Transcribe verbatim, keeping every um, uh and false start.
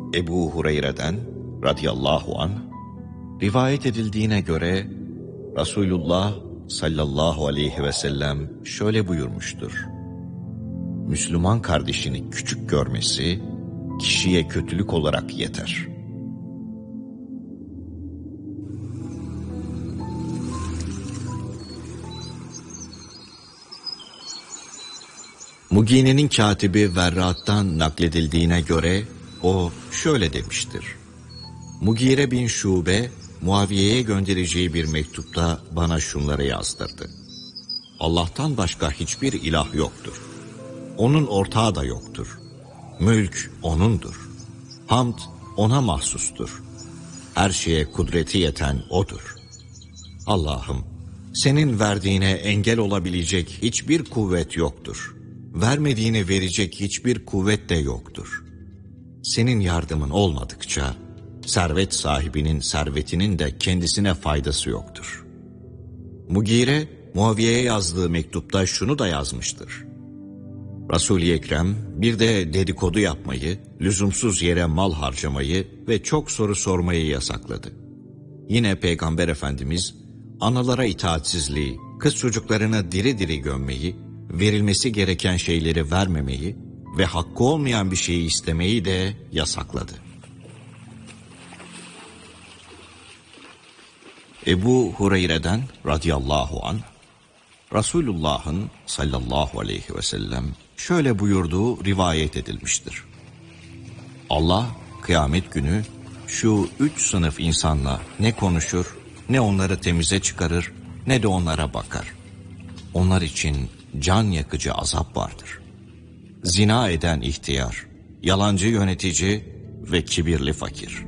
Ebu Hureyre'den radıyallahu anh rivayet edildiğine göre Resulullah sallallahu aleyhi ve sellem şöyle buyurmuştur: Müslüman kardeşini küçük görmesi kişiye kötülük olarak yeter. Mugine'nin katibi Verrat'tan nakledildiğine göre o şöyle demiştir: Mugire bin Şube, Muaviye'ye göndereceği bir mektupta bana şunları yazdırdı: Allah'tan başka hiçbir ilah yoktur. Onun ortağı da yoktur. Mülk O'nundur. Hamd O'na mahsustur. Her şeye kudreti yeten O'dur. Allah'ım, senin verdiğine engel olabilecek hiçbir kuvvet yoktur. Vermediğini verecek hiçbir kuvvet de yoktur. Senin yardımın olmadıkça servet sahibinin servetinin de kendisine faydası yoktur. Mugire, Muaviye'ye yazdığı mektupta şunu da yazmıştır: Resul-i Ekrem bir de dedikodu yapmayı, lüzumsuz yere mal harcamayı ve çok soru sormayı yasakladı. Yine Peygamber Efendimiz analara itaatsizliği, kız çocuklarına diri diri gömmeyi, verilmesi gereken şeyleri vermemeyi ve hakkı olmayan bir şeyi istemeyi de yasakladı. Ebu Hureyre'den radıyallahu anh, Resulullah'ın sallallahu aleyhi ve sellem şöyle buyurduğu rivayet edilmiştir: Allah kıyamet günü şu üç sınıf insanla ne konuşur, ne onları temize çıkarır, ne de onlara bakar. Onlar için can yakıcı azap vardır. Zina eden ihtiyar, yalancı yönetici ve kibirli fakir.